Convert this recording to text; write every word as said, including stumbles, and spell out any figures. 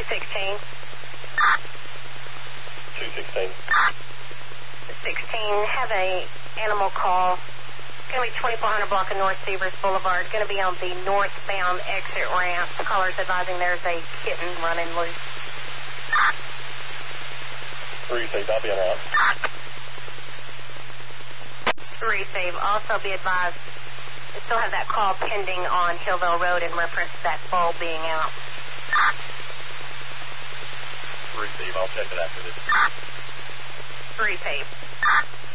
sixteen. two sixteen. sixteen, have a animal call. Going to be twenty-four hundred block of North Severs Boulevard. Going to be on the northbound exit ramp. The caller's advising there's a kitten running loose. Received. I'll be on route. Receive. Also be advised, we still have that call pending on Hillville Road in reference to that bulb being out. Receive. I'll check it after this. Receive.